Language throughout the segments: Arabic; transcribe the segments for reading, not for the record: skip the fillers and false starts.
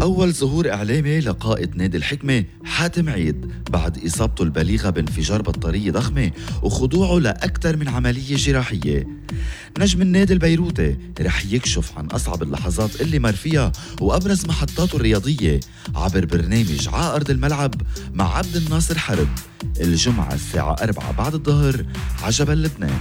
أول ظهور إعلامي لقائد نادي الحكمة حاتم عيد بعد إصابته البالغة بانفجار بطارية ضخمة وخضوعه لأكثر من عملية جراحية. نجم النادي البيروتي رح يكشف عن أصعب اللحظات اللي مر فيها وأبرز محطاته الرياضية عبر برنامج على أرض الملعب مع عبد الناصر حرب الجمعة الساعة 4 بعد الظهر على جبل لبنان.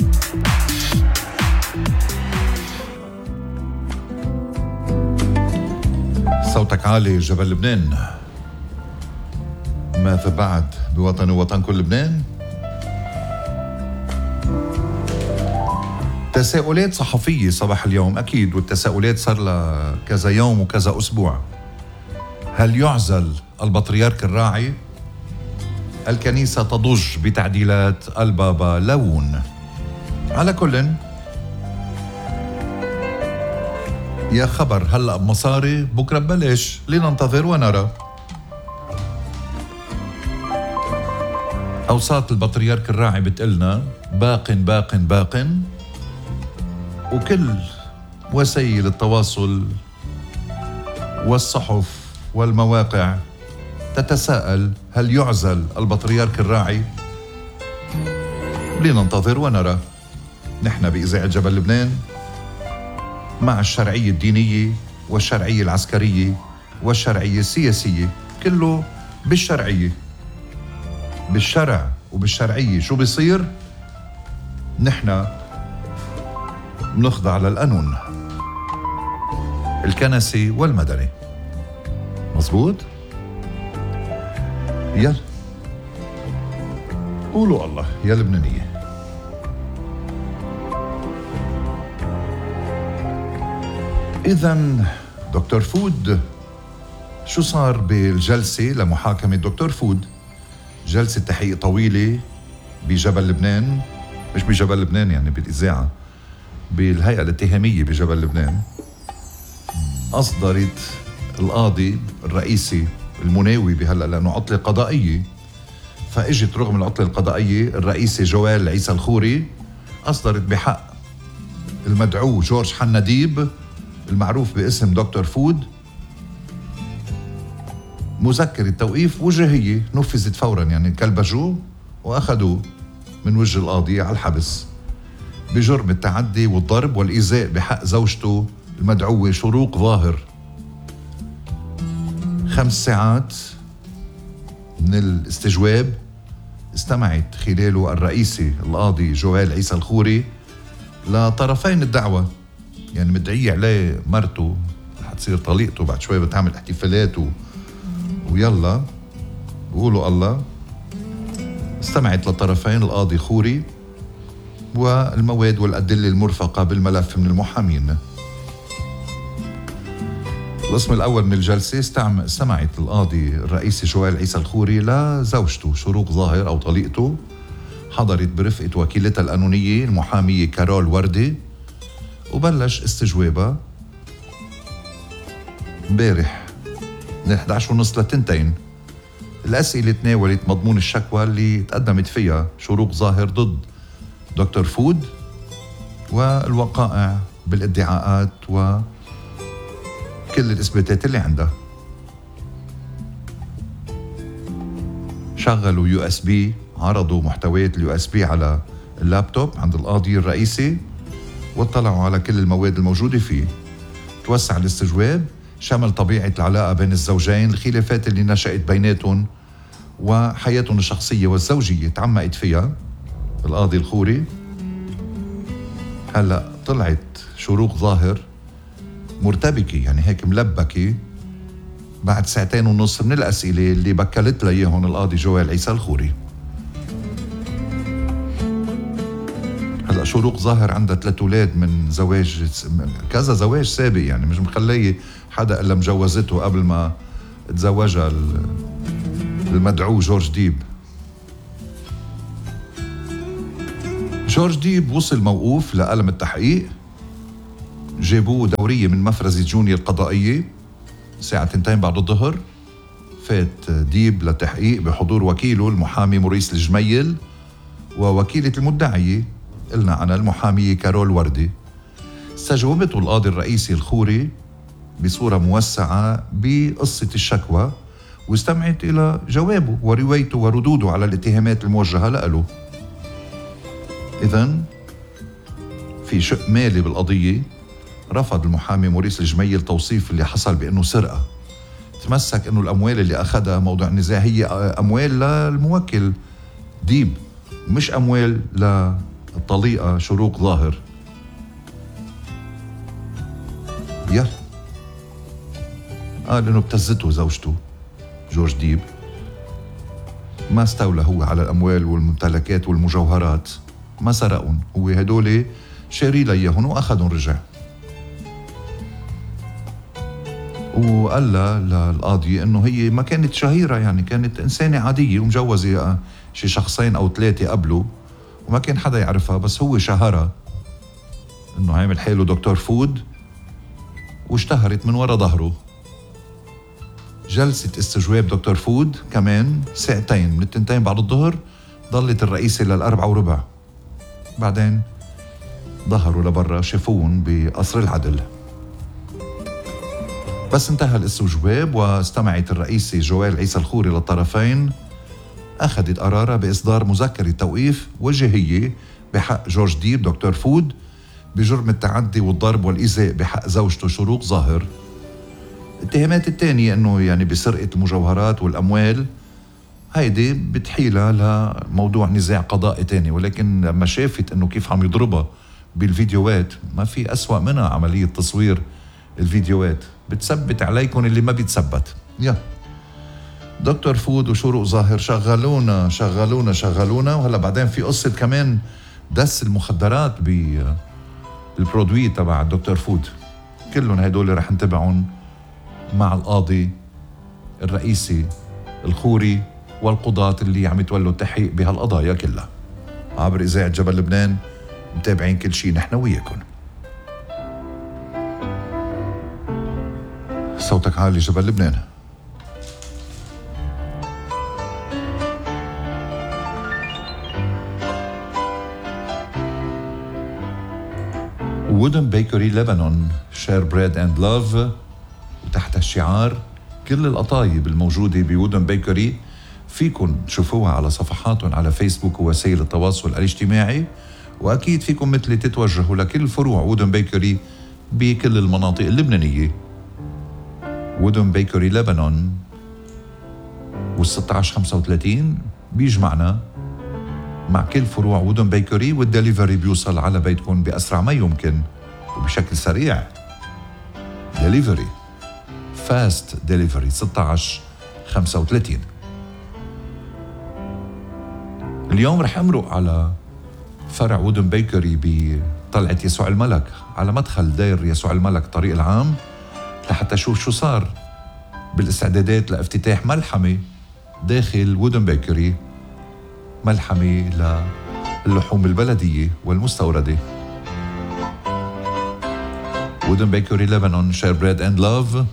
صوتك عالي جبل لبنان. ماذا بعد بوطن ووطنكم لبنان؟ تساؤلات صحفية صباح اليوم أكيد، والتساؤلات صار لها كذا يوم وكذا أسبوع. هل يعزل البطريرك الراعي؟ الكنيسة تضج بتعديلات البابا لاون. على كل يا خبر هلأ بمصاري بكرة ببلاش، لننتظر ونرى. أوساط البطريرك الراعي بتقلنا باق، وكل وسائل التواصل والصحف والمواقع تتساءل هل يعزل البطريرك الراعي؟ لننتظر ونرى. نحن بإذاعة جبل لبنان مع الشرعية الدينية والشرعية العسكرية والشرعية السياسية، كله بالشرعية، بالشرع وبالشرعية. شو بيصير؟ نحن نخضع للقانون الكنسي والمدني. مظبوط؟ يلا قولوا الله يا لبنانية. إذن دكتور فود، شو صار بالجلسة لمحاكمة دكتور فود؟ جلسة تحقيق طويلة بجبل لبنان، مش بجبل لبنان يعني بالإذاعة، بالهيئة الاتهامية بجبل لبنان. أصدرت القاضي الرئيسي المناوي بهلأ لأنه عطلة قضائية، فإجت رغم العطلة القضائية الرئيسة جوال عيسى الخوري أصدرت بحق المدعو جورج حناديب المعروف باسم دكتور فود مذكرة توقيف وجهية نفذت فورا، يعني كلبجوه وأخذوه من وجه القاضي على الحبس بجرم التعدي والضرب والإيذاء بحق زوجته المدعوة شروق ظاهر. 5 ساعات من الاستجواب استمعت خلاله الرئيسي القاضي جوال عيسى الخوري لطرفين الدعوة، يعني مدعية عليه مرته حتصير طليقته بعد شوي بتعمل احتفالات ويلا بقولوا الله. استمعت للطرفين القاضي خوري والمواد والأدلة المرفقة بالملف من المحامين. القسم الأول من الجلسة استمعت القاضي الرئيسي جوال عيسى الخوري لزوجته شروق ظاهر أو طليقته، حضرت برفقة وكيلتها القانونية المحامية كارول وردي، وبلش استجوابها امبارح من 11:30 ل2. الأسئلة تناولت مضمون الشكوى اللي تقدمت فيها شروق ظاهر ضد دكتور فود والوقائع بالادعاءات وكل الإثباتات اللي عندها. شغلوا USB، عرضوا محتويات USB على اللابتوب عند القاضي الرئيسي واطلعوا على كل المواد الموجودة فيه. توسع الاستجواب، شمل طبيعة العلاقة بين الزوجين، الخلافات اللي نشأت بيناتهم وحياتهم الشخصية والزوجية تعمقت فيها القاضي الخوري. هلأ طلعت شروق ظاهر مرتبكة، يعني هيك ملبكة بعد 2.5 ساعة من الأسئلة اللي بكلت لها إياهم القاضي جوال عيسى الخوري. هلا شروق ظاهر عندها 3 أولاد من زواج كذا زواج سابق، يعني مش مخليه حدا إلا مجوزته قبل ما تزوجها المدعو جورج ديب. جورج ديب وصل موقوف لقلم التحقيق، جابوه دورية من مفرزة جونيا القضائية الساعة 2 بعد الظهر. فات ديب للتحقيق بحضور وكيله المحامي موريس الجميل ووكيلة المدعية قلنا عنها المحامية كارول وردي. استجوبته القاضي الرئيسي الخوري بصورة موسعة بقصة الشكوى واستمعت إلى جوابه وروايته وردوده على الاتهامات الموجهة له. إذن في شق مالي بالقضية رفض المحامي موريس الجميل توصيف اللي حصل بأنه سرقة. تمسك أنه الأموال اللي أخذها موضوع النزاع هي أموال للموكل ديب، مش أموال للطليقة شروق ظاهر. قال إنه ابتزته زوجته جورج ديب، ما استولى هو على الأموال والممتلكات والمجوهرات، ما سرقهم، هو هدول شاري ليهن وأخذهم رجع. وقال للقاضي إنه هي ما كانت شهيرة، يعني كانت إنسانة عادية ومجوزة شي شخصين أو 3 قبله وما كان حدا يعرفها، بس هو شهرها إنه عامل حاله دكتور فود واشتهرت من وراء ظهره. جلسة استجواب دكتور فود كمان 2 ساعة من 2 بعد الظهر، ضلت الرئيسة 4:15. بعدين ظهروا لبرا شافوهم بقصر العدل. بس انتهى الاستجواب واستمعت الرئيسة جوال عيسى الخوري للطرفين، أخذت قرارها بإصدار مذكرة توقيف وجهية بحق جورج ديب دكتور فود بجرم التعدي والضرب والإيذاء بحق زوجته شروق ظاهر. الاتهامات الثانية انه يعني بسرقة المجوهرات والاموال هيدي بتحيلها لموضوع نزاع قضائي تاني، ولكن لما شافت انه كيف عم يضربها بالفيديوهات، ما في اسوأ منها عملية تصوير الفيديوهات، بتثبت عليكم اللي ما بيتثبت. دكتور فود وشروق ظاهر شغلونا وهلا بعدين في قصة كمان دس المخدرات بالبرودوي تبع الدكتور فود. كلهم هدول رح نتبعهم مع القاضي الرئيسي الخوري والقضاة اللي عم يتولوا التحقيق بهالقضايا كلها. عبر إذاعة جبل لبنان متابعين كل شيء نحن وياكم. صوتك عالي جبل لبنان. وودن بيكري لبنان شير بريد اند لاف، وتحت الشعار كل القطايب الموجودة بوودن بيكري فيكن تشوفوها على صفحاتهم على فيسبوك ووسائل التواصل الاجتماعي، وأكيد فيكم مثلي تتوجهوا لكل فروع وودن بيكري بكل المناطق اللبنانية. وودن بيكري لبنان وال1635 بيجمعنا مع كل فروع وودن بيكري، والدليفري بيوصل على بيتكم بأسرع ما يمكن وبشكل سريع. دليفري فاست دليفري 1635. اليوم رح امرق على فرع وودن بيكري بطلعة يسوع الملك على مدخل داير يسوع الملك طريق العام لحتى اشوف شو صار بالاستعدادات لافتتاح ملحمة داخل وودن بيكري، ملحمة للحوم البلدية والمستوردة. وودن بيكري لبنان شير بريد اند لاف،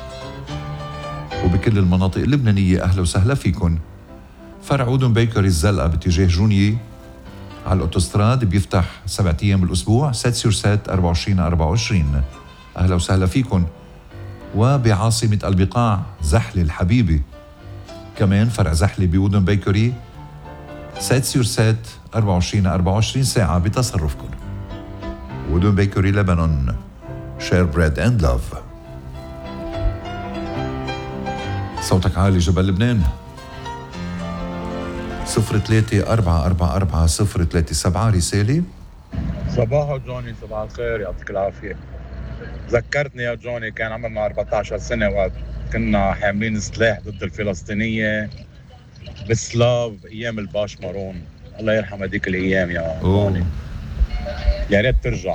وبكل المناطق اللبنانية أهلا وسهلا فيكن. فرع وودن بيكري الزلقة باتجاه جونيي على الأوتوستراد بيفتح 7 أيام بالأسبوع 7/7 24/24. أهلا وسهلا فيكن. وبعاصمة البقاع زحلة الحبيبة كمان فرع زحلة بوودن بيكري 7/7 24/24 ساعة بتصرفكم. وودن بيكري لبنان شير بريد اند لاف. صوتك عالي جبل لبنان 03-444-037 رسالة. صباحو جوني، صباح الخير، يعطيك العافية. ذكرتني يا جوني كان عمرنا 14 سنة وقت كنا حاملين سلاح ضد الفلسطينية بسلاف أيام الباش مارون، الله يرحم هذيك الأيام يا جوني. يا ريت ترجع.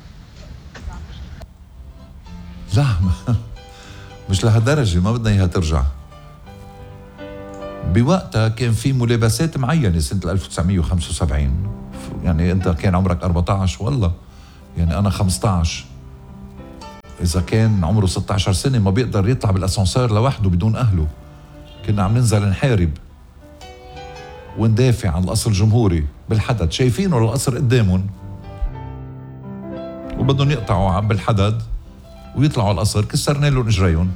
لا مش لهالدرجة، ما بدنا إياها ترجع. بوقتها كان في ملابسات معينة سنة 1975، يعني أنت كان عمرك 14 والله، يعني أنا 15. إذا كان عمره 16 سنة ما بيقدر يطلع بالأسانسير لوحده بدون أهله. كنا عم ننزل نحارب وندافع عن القصر الجمهوري بالحدد، شايفينه القصر قدامهم وبدهم يقطعوا بالحدد ويطلعوا على القصر كسرنا لهم إجريهم.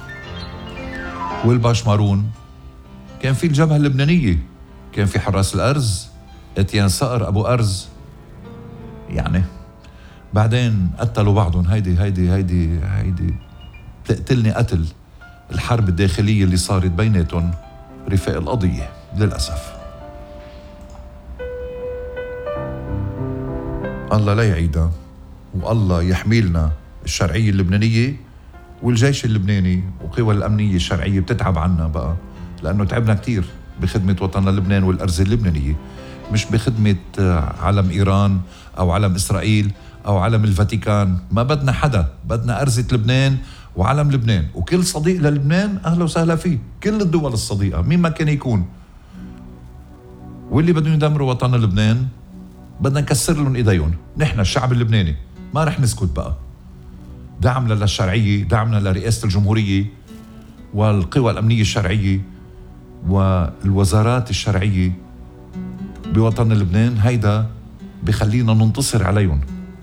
والباشمارون كان في الجبهة اللبنانية، كان في حراس الأرز اتيان صقر أبو أرز، يعني بعدين قتلوا بعضهم. هيدي تقتلني قتل الحرب الداخلية اللي صارت بيناتهم رفاق القضية للأسف. الله لا يعيدها، والله يحميلنا الشرعية اللبنانية والجيش اللبناني وقوى الأمنية الشرعية بتتعب عنا بقى، لأنه تعبنا كتير بخدمة وطننا لبنان والأرزة اللبنانية، مش بخدمة علم إيران أو علم إسرائيل أو علم الفاتيكان. ما بدنا حدا، بدنا أرزة لبنان وعلم لبنان، وكل صديق للبنان أهلا وسهلا فيه، كل الدول الصديقة مين ما كان يكون. واللي بدهم يدمروا وطن لبنان بدنا نكسر لهم إيديهم. نحن الشعب اللبناني ما رح نسكت بقى. دعمنا للشرعية، دعمنا لرئاسة الجمهورية والقوى الأمنية الشرعية والوزارات الشرعية بوطن لبنان، هيدا بخلينا ننتصر عليهم،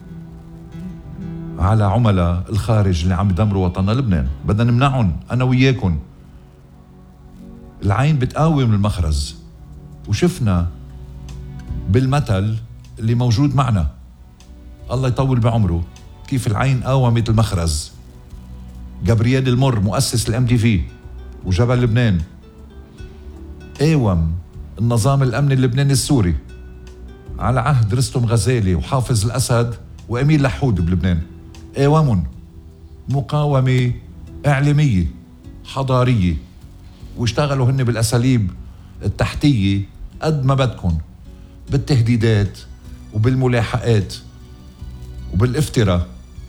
على عملاء الخارج اللي عم يدمروا وطننا لبنان. بدنا نمنعهم أنا وياكم. العين بتقاوم المخرز، وشفنا بالمثل اللي موجود معنا الله يطول بعمره كيف العين قاومت المخرز. جابرييل المر مؤسس الMTV وجبل لبنان قاوم النظام الأمني اللبناني السوري على عهد رستم غزالي وحافظ الأسد وأمين لحود بلبنان. قاومهم مقاومة إعلامية حضارية، واشتغلوا هن بالأساليب التحتية قد ما بدكن، بالتهديدات وبالملاحقات وبالافتراء،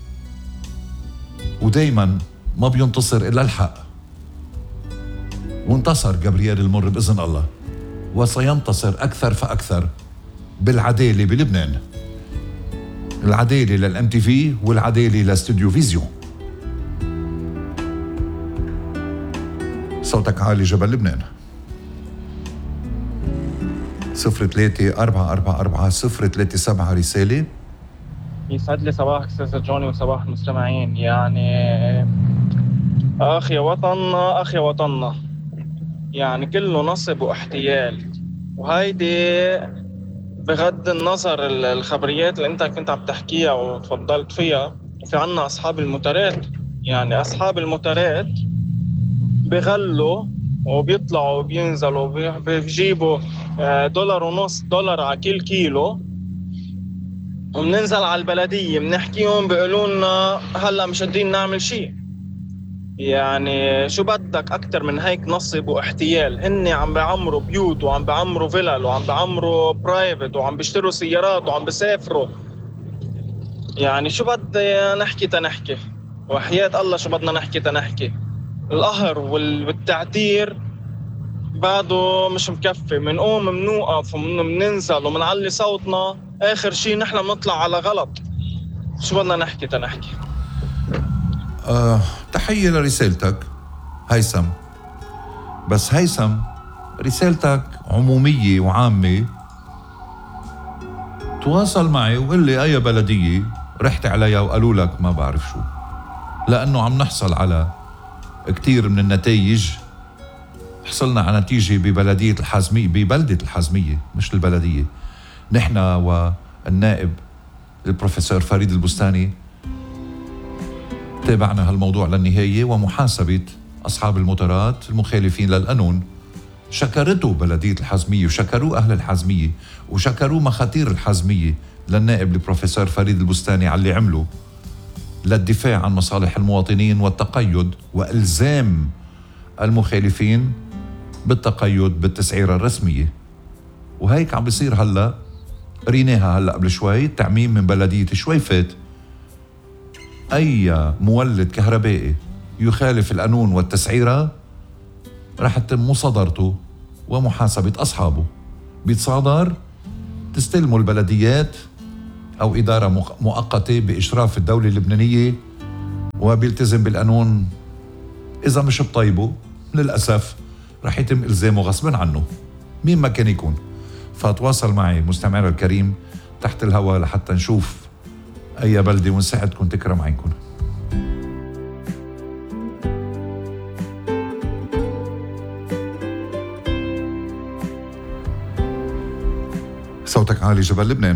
ودايما ما بينتصر إلا الحق. وانتصر جابرييل المر بإذن الله، وسينتصر أكثر فأكثر بالعدالة بلبنان، العدالة للMTV والعدالة لاستوديو فيزيون. صوتك عالي جبل لبنان. 03-444-037 رسالة. يسعد لي صباحك أستاذ جوني وصباح المستمعين. يعني أخي وطننا أخي وطننا، يعني كله نصب واحتيال، وهيدي بغض النظر الخبريات اللي انت كنت عم تحكيها وتفضلت فيها. في عنا أصحاب الموتورات، يعني أصحاب الموتورات بغلوا وبيطلعوا وبينزلوا بيجيبوا $1.50 على كل كيلو، ومننزل على البلدية بنحكيهم بيقولوا لنا هلا مش قادرين نعمل شيء. يعني شو بدك أكتر من هيك نصب واحتيال؟ هني عم بعمروا بيوت وعم بعمروا فيلل وعم بعمروا برايفت وعم بيشتروا سيارات وعم بيسافروا. يعني شو بدنا نحكي تنحكي؟ وحياة الله شو بدنا نحكي تنحكي؟ القهر والتعتير بعده مش مكفي. منقوم منوقف ومننزل ومنعلي صوتنا، آخر شي نحن بنطلع على غلط. شو بدنا نحكي تنحكي؟ تحية لرسالتك هيثم، بس هيثم رسالتك عمومية وعامة. تواصل معي وقل لي أي بلدية رحت عليها وقالوا لك ما بعرف شو، لأنه عم نحصل على كتير من النتائج. حصلنا على نتيجة ببلدية الحازمية، ببلدة الحازمية مش البلدية. نحن والنائب البروفيسور فريد البستاني تابعنا هالموضوع للنهاية، ومحاسبة أصحاب الموتورات المخالفين للقانون. شكرته بلدية الحازمية وشكروا أهل الحازمية وشكروا مخاتير الحازمية للنائب البروفيسور فريد البستاني على اللي عمله للدفاع عن مصالح المواطنين والتقيد وإلزام المخالفين بالتقيد بالتسعيرة الرسمية. وهيك عم بيصير هلأ، قريناها هلأ قبل شوي، تعميم من بلدية الشويفات. أي مولد كهربائي يخالف القانون والتسعيرة رح تتم مصادرته ومحاسبة أصحابه. بيتصادر، تستلموا البلديات أو إدارة مؤقتة بإشراف الدولة اللبنانية، وبيلتزم بالقانون. إذا مش بطيبه للأسف رح يتم إلزامه غصبا عنه مين ما كان يكون. فتواصل معي مستمعنا الكريم تحت الهواء لحتى نشوف أي بلدة ونساعدكم تكرم عينكم. صوتك عالي جبل لبنان.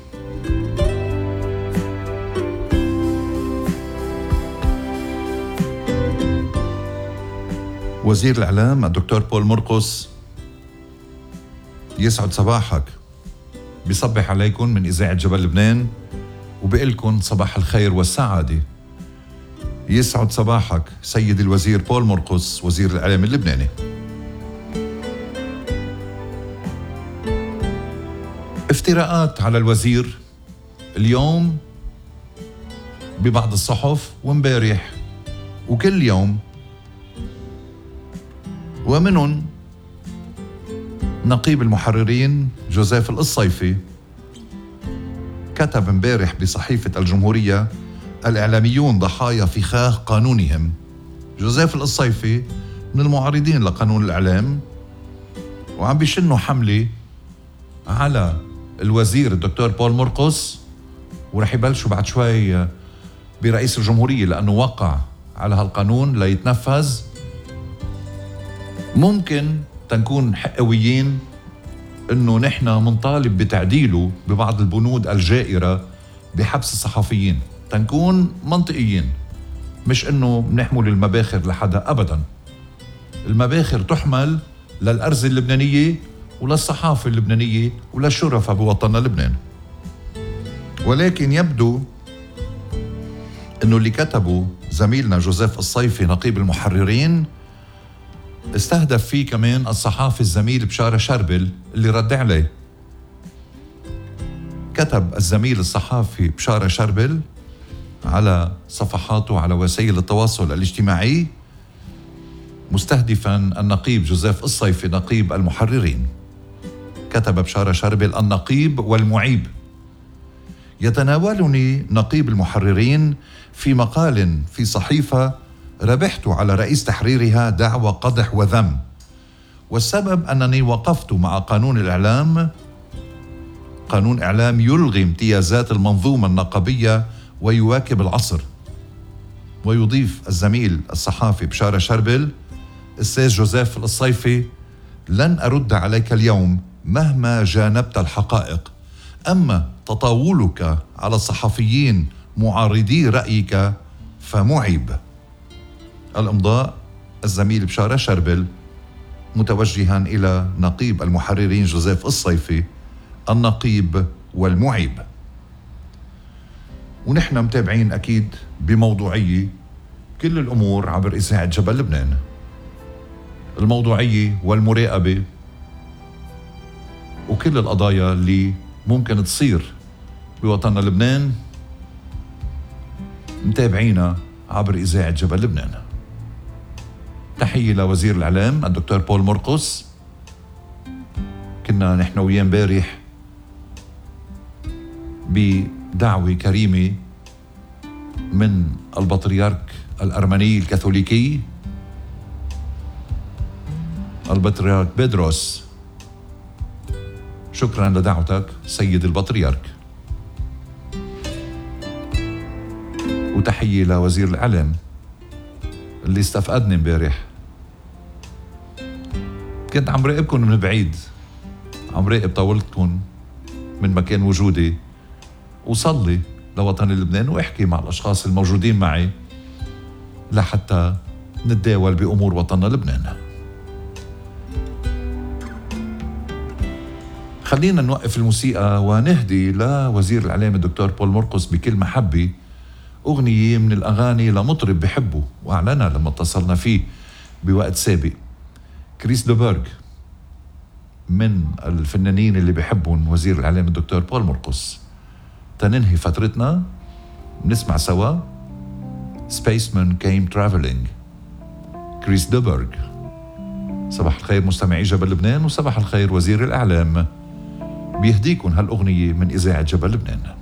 وزير الإعلام الدكتور بول مرقس يسعد صباحك، بيصبح عليكم من إذاعة جبل لبنان وبقلكم صباح الخير والسعادة. يسعد صباحك سيد الوزير بول مرقس وزير الإعلام اللبناني. افتراءات على الوزير اليوم ببعض الصحف وامبارح وكل يوم، ومنهم نقيب المحررين جوزيف القصيفي كتب امبارح بصحيفة الجمهورية: الإعلاميون ضحايا فخاخ قانونهم. جوزيف القصيفي من المعارضين لقانون الإعلام وعم بيشنوا حملة على الوزير الدكتور بول مرقس، ورح يبلشوا بعد شوي برئيس الجمهورية لأنه وقع على هالقانون ليتنفذ. ممكن تنكون حقويين انه نحن منطالب بتعديله ببعض البنود الجائرة بحبس الصحفيين، تنكون منطقيين، مش انه بنحمل المباخر لحدا ابدا. المباخر تحمل للأرز اللبنانية وللصحافة اللبنانية وللشرفاء بوطننا لبنان. ولكن يبدو انه اللي كتبه زميلنا جوزيف الصيفي نقيب المحررين استهدف فيه كمان الصحافي الزميل بشارة شربل اللي رد عليه. كتب الزميل الصحافي بشارة شربل على صفحاته على وسائل التواصل الاجتماعي مستهدفا النقيب جوزيف الصيفي نقيب المحررين. كتب بشارة شربل: النقيب والمعيب. يتناولني نقيب المحررين في مقال في صحيفة ربحت على رئيس تحريرها دعوى قدح وذم، والسبب أنني وقفت مع قانون الإعلام، قانون إعلام يلغي امتيازات المنظومة النقابية ويواكب العصر. ويضيف الزميل الصحافي بشارة شربل: أستاذ جوزيف الصيفي، لن أرد عليك اليوم مهما جانبت الحقائق، أما تطاولك على الصحفيين معارضي رأيك فمعيب. الإمضاء الزميل بشارة شربل متوجها إلى نقيب المحررين جوزيف الصيفي النقيب والمعيب. ونحن متابعين أكيد بموضوعية كل الأمور عبر إذاعة جبل لبنان، الموضوعية والمراقبة وكل القضايا اللي ممكن تصير بوطننا لبنان متابعينا عبر إذاعة جبل لبنان. تحية لوزير الإعلام الدكتور بول مرقس. كنا نحن وياه امبارح بدعوة كريمة من البطريرك الأرمني الكاثوليكي البطريرك بيدروس. شكرا لدعوتك سيد البطريرك. وتحية لوزير الإعلام اللي استفقدني امبارح. كنت عم راقبكم من بعيد، عم راقب طاولتكم من مكان وجودي، وصلي لوطن لبنان واحكي مع الأشخاص الموجودين معي لحتى نتداول بأمور وطننا لبنان. خلينا نوقف الموسيقى ونهدي لوزير الإعلام الدكتور بول مرقس بكل محبة أغنية من الأغاني لمطرب بحبه وأعلنها لما اتصلنا فيه بوقت سابق، كريس دوبرغ، من الفنانين اللي بحبهم وزير الإعلام الدكتور بول مرقس. تننهي فترتنا نسمع سوا Spaceman Came Traveling، كريس دوبرغ. صباح الخير مستمعي جبل لبنان، وصباح الخير وزير الإعلام. بيهديكم هالأغنية من إذاعة جبل لبنان.